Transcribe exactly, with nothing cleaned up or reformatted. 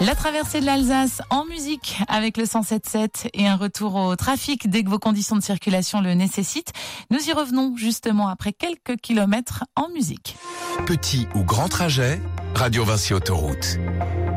La traversée de l'Alsace en musique avec le cent sept sept et un retour au trafic dès que vos conditions de circulation le nécessitent. Nous y revenons justement après quelques kilomètres en musique. Petit ou grand trajet, Radio Vinci Autoroute.